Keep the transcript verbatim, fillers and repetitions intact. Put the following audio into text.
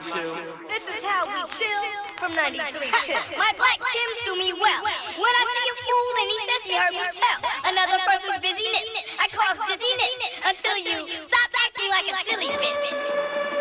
chill. This is how we chill from ninety-three Chill. My black Tims do me well. When I see a fool and he says he heard me tell another person's busyness, I cause dizziness until you stop acting like a silly bitch.